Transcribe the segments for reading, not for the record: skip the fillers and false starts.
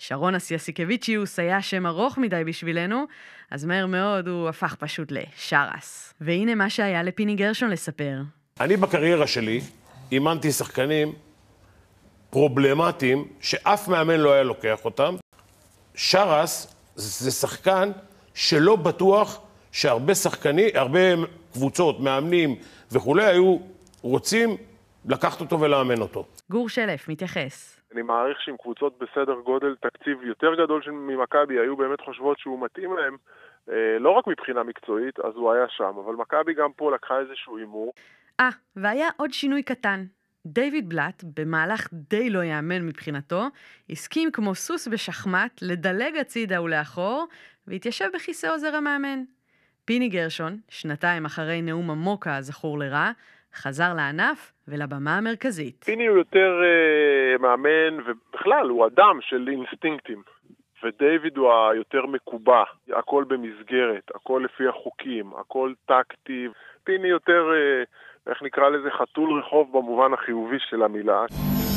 שרון אסיאסיקביצ'יוס היה שם ארוך מדי בשבילנו, אז מהר מאוד הוא הפך פשוט לשרס. והנה מה שהיה לפיני גרשון לספר. אני בקריירה שלי אימנתי שחקנים פרובלמטיים שאף מאמן לא היה לוקח אותם. שרס זה שחקן שלא בטוח שהרבה שחקנים, הרבה קבוצות, מאמנים וכולי היו רוצים לקחת אותו ולאמן אותו. גור שלף מתייחס. אני מעריך שעם קבוצות בסדר גודל תקציב יותר גדול ממכבי היו באמת חושבות שהוא מתאים להם, לא רק מבחינה מקצועית, אז הוא היה שם, אבל מכבי גם פה לקחה איזשהו אימור. והיה עוד שינוי קטן. דיוויד בלאט, במהלך די לא יאמן מבחינתו, הסכים כמו סוס בשחמט לדלג הצידה ולאחור, והתיישב בכיסא עוזר המאמן. פיני גרשון, שנתיים אחרי נאום המוקה הזכור לרע, חזר לענף ולבמה המרכזית. פיני הוא יותר מאמן, ובכלל הוא אדם של אינסטינקטים. ודייוויד הוא היותר מקובע, הכל במסגרת, הכל לפי החוקים, הכל טקטי. פיני יותר, איך נקרא לזה, חתול רחוב במובן החיובי של המילה.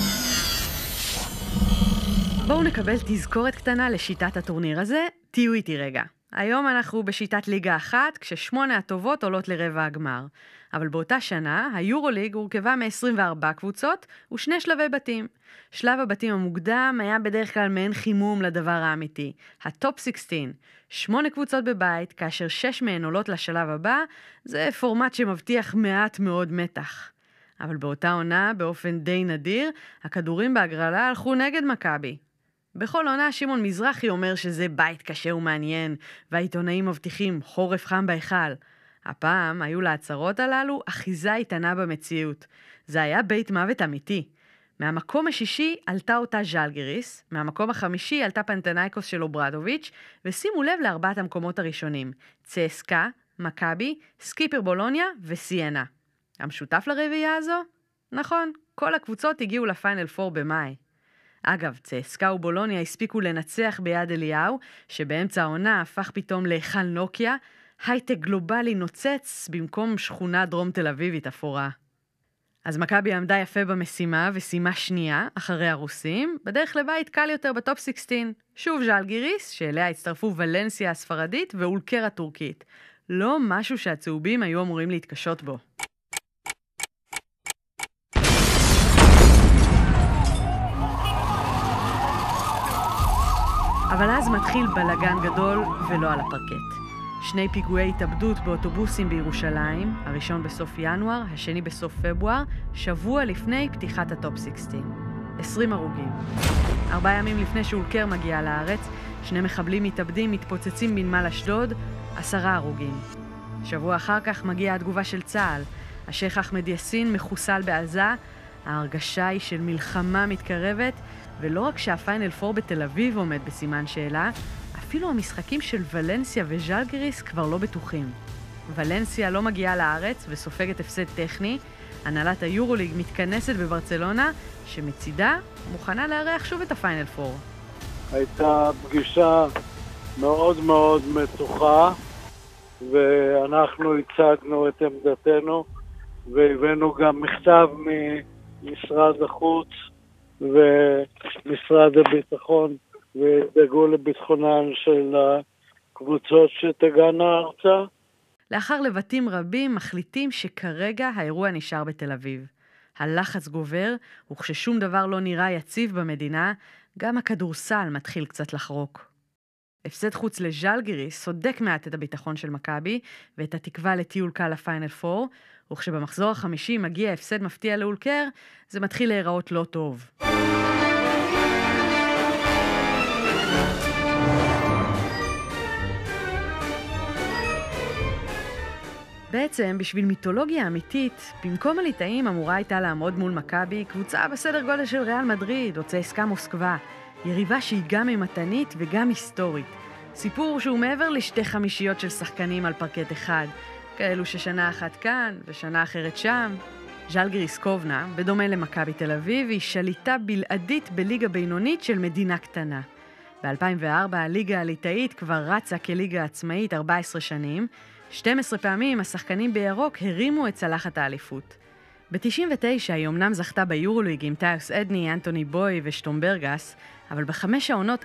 בואו נקבל תזכורת קטנה לשיטת הטורניר הזה, תהיו איתי רגע. היום אנחנו בשיטת ליגה אחת, כש8 הטובות עולות לרבע הגמר. אבל באותה שנה, היורוליג הורכבה מ-24 קבוצות ושני שלבי בתים. שלב הבתים המוקדם היה בדרך כלל מעין חימום לדבר האמיתי. הטופ 16, 8 קבוצות בבית, כאשר 6 מהן עולות לשלב הבא, זה פורמט שמבטיח מעט מאוד מתח. אבל באותה עונה, באופן די נדיר, הכדורים בהגרלה הלכו נגד מכבי. בכל עונה שמעון מזרחי אומר שזה בית קשה ומעניין, והעיתונאים מבטיחים חורף חם בהיכל. הפעם היו להצהרות הללו אחיזה איתנה במציאות. זה היה בית מוות אמיתי. מהמקום השישי עלתה אותה ז'לגיריס, מהמקום החמישי עלתה פנתנייקוס של אוברדוביץ', ושימו לב לארבעת המקומות הראשונים, צסקה, מכבי, סקיפר בולוניה וסיינה. המשותף לרביעייה הזו? נכון, כל הקבוצות הגיעו לפיינל 4 במאי. אגב, צסקה ובולוניה הספיקו לנצח ביד אליהו, שבאמצע העונה הפך פתאום להיכל נוקיה, הייטק גלובלי נוצץ במקום שכונה דרום תל אביבית אפורה. אז מכבי עמדה יפה במשימה וסיימה שנייה, אחרי הרוסים, בדרך לבית קל יותר בטופ 16. שוב ז'לגיריס, שאליה הצטרפו ולנסיה הספרדית ואולקר הטורקית. לא משהו שהצהובים היו אמורים להתקשות בו. אבל אז מתחיל בלגן גדול ולא על הפרקט. 2 פיגועי התאבדות באוטובוסים בירושלים, הראשון בסוף ינואר, השני בסוף פברואר, שבוע לפני פתיחת הטופ 16. 20 הרוגים. 4 ימים לפני שאולקר מגיע לארץ, 2 מחבלים מתאבדים מתפוצצים בנמל אשדוד, 10 הרוגים. שבוע אחר כך מגיעה התגובה של צה"ל. השייח אחמד יאסין מחוסל בעזה, ההרגשה היא של מלחמה מתקרבת, ולא רק שהפיינל 4 בתל אביב עומד בסימן שאלה, אפילו המשחקים של ולנסיה וז'לגיריס כבר לא בטוחים. ולנסיה לא מגיעה לארץ וסופגת הפסד טכני, הנהלת היורוליג מתכנסת בברצלונה, שמצידה מוכנה לארח שוב את הפיינל 4. הייתה פגישה מאוד מאוד מתוחה, ואנחנו הצגנו את עמדתנו, והבאנו גם מכתב ממשרד החוץ ומשרד הביטחון, ודאגו לביטחונן של הקבוצות שתגענה ארצה. לאחר לבטים רבים מחליטים שכרגע האירוע נשאר בתל אביב. הלחץ גובר, וכששום דבר לא נראה יציב במדינה, גם הכדורסל מתחיל קצת לחרוק. הפסד חוץ לז'לגיריס סודק מעט את הביטחון של מכבי, ואת התקווה לטיול קל לפיינל 4, וכשבמחזור החמישי מגיע הפסד מפתיע לאולקר, זה מתחיל להיראות לא טוב. בעצם, בשביל מיתולוגיה אמיתית, במקום הליטאים אמורה הייתה לעמוד מול מכבי קבוצה בסדר גודל של ריאל מדריד או צסקה מוסקבה, יריבה שהיא גם אימתנית וגם היסטורית. סיפור שהוא מעבר לשתי חמישיות של שחקנים על פרקט אחד, כאלו ששנה אחת כאן ושנה אחרת שם. ז'לגיריס קובנה, בדומה למכבי תל אביב, היא שליטה בלעדית בליגה בינונית של מדינה קטנה. ב-2004 הליגה הליטאית כבר רצה כליגה עצמאית 14 שנים, 12 פעמים השחקנים בירוק הרימו את צלחת האליפות. ב-99 היא אמנם זכתה ביורוליג עם טיוס אדני, אנטוני בוי ושטומברגס, אבל ב5 העונות